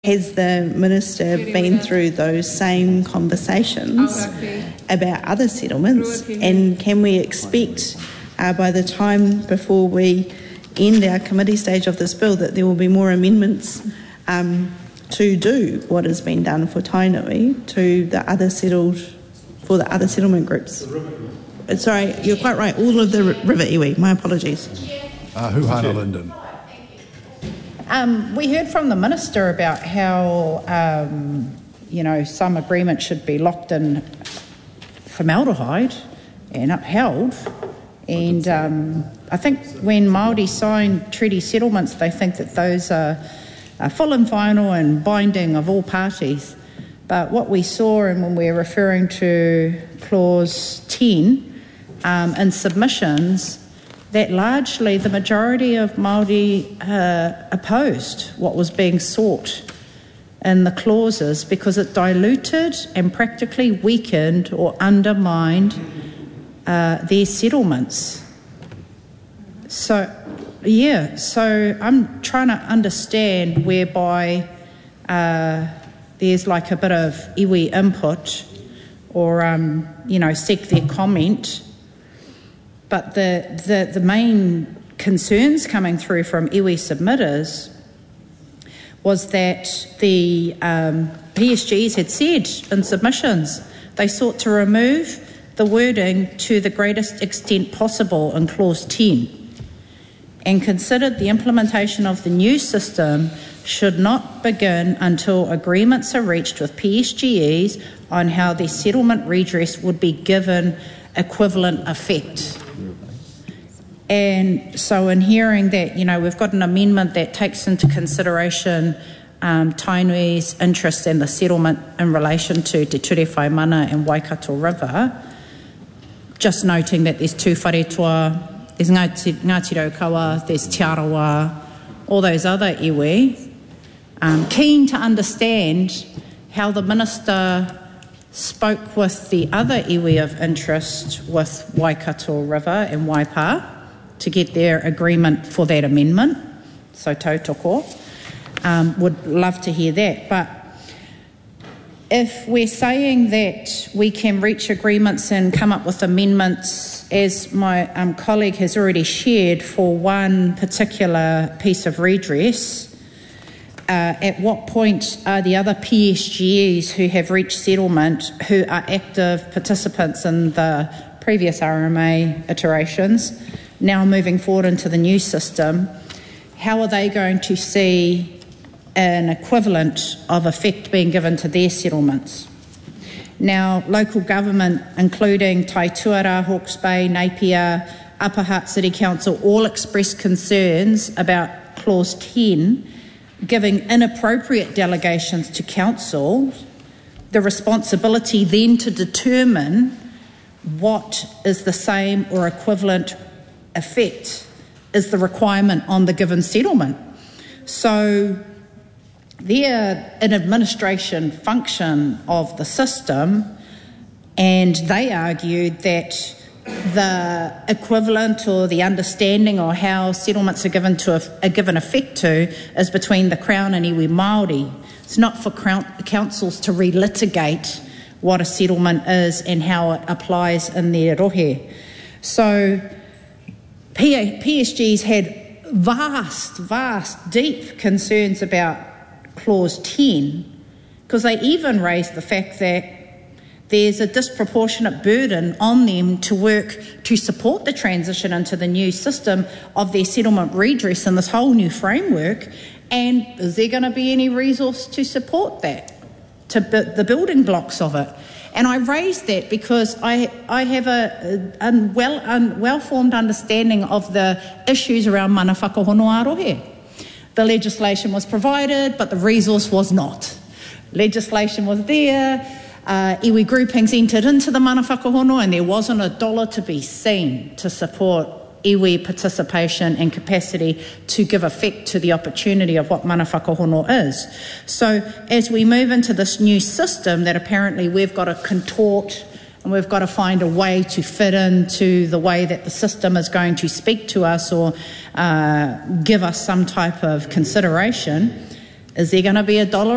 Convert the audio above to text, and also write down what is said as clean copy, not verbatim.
Has the Minister been through those same conversations about other settlements, and can we expect by the time before we end our committee stage of this bill that there will be more amendments to do what has been done for Tainui to the other settlement groups? Sorry, you're quite right, all of the river iwi, my apologies. Huhana Linden. We heard from the Minister about how, some agreement should be locked in formaldehyde and upheld. And I think when Māori sign treaty settlements, they think that those are full and final and binding of all parties. But what we saw, and when we're referring to Clause 10 in submissions, that largely the majority of Māori opposed what was being sought in the clauses because it diluted and practically weakened or undermined their settlements. So I'm trying to understand whereby there's like a bit of iwi input or, seek their comment. But the main concerns coming through from iwi submitters was that the PSGs had said in submissions they sought to remove the wording to the greatest extent possible in Clause 10 and considered the implementation of the new system should not begin until agreements are reached with PSGEs on how their settlement redress would be given equivalent effect. And so in hearing that, we've got an amendment that takes into consideration Tainui's interest in the settlement in relation to Te Ture Whaimana and Waikato River, just noting that there's two wharetua, there's Ngāti Raukawa, there's Te Arawa, all those other iwi. Keen to understand how the Minister spoke with the other iwi of interest with Waikato River and Waipa to get their agreement for that amendment. So tautoko. Would love to hear that. But if we're saying that we can reach agreements and come up with amendments, as my colleague has already shared, for one particular piece of redress, at what point are the other PSGEs who have reached settlement, who are active participants in the previous RMA iterations, now moving forward into the new system, how are they going to see an equivalent of effect being given to their settlements? Now, local government, including Taituara, Hawke's Bay, Napier, Upper Hutt City Council, all expressed concerns about Clause 10 giving inappropriate delegations to council, the responsibility then to determine what is the same or equivalent effect is the requirement on the given settlement. So they're an administration function of the system, and they argued that the equivalent or the understanding or how settlements are given to a given effect to is between the Crown and iwi Māori. It's not for councils to relitigate what a settlement is and how it applies in their rohe. So PSGs had vast, deep concerns about Clause 10, because they even raised the fact that there's a disproportionate burden on them to work to support the transition into the new system of their settlement redress in this whole new framework, and is there going to be any resource to support that, to the building blocks of it? And I raised that because I have a well-formed understanding of the issues around mana whakahono arohe. The legislation was provided, but the resource was not. Legislation was there, iwi groupings entered into the mana whakahono, and there wasn't a dollar to be seen to support iwi participation and capacity to give effect to the opportunity of what mana whakahono is. So as we move into this new system that apparently we've got to contort and we've got to find a way to fit into the way that the system is going to speak to us or give us some type of consideration, is there going to be a dollar